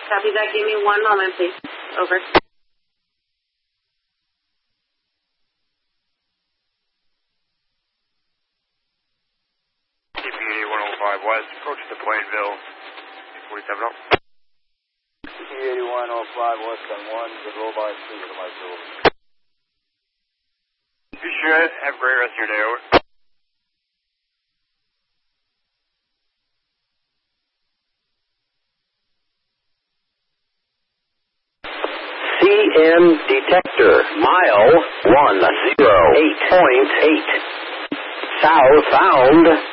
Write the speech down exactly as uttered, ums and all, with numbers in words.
Copy that. Give me one moment, please. Over. C P eighty one oh five West, approach to Plainville. forty-seven up. C P eighty-one oh five West on one, good roll by two to my two. Be sure. Have a great rest of your day. Over. C M detector, mile one zero eight point eight. Southbound